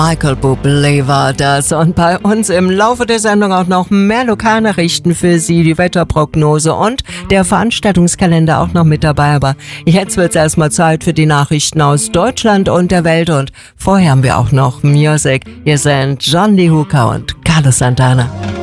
Michael Bublé war das und bei uns im Laufe der Sendung auch noch mehr Lokalnachrichten für Sie, die Wetterprognose und der Veranstaltungskalender auch noch mit dabei. Aber jetzt wird's erstmal Zeit für die Nachrichten aus Deutschland und der Welt und vorher haben wir auch noch Music. Hier sind John Lee Hooker und Carlos Santana.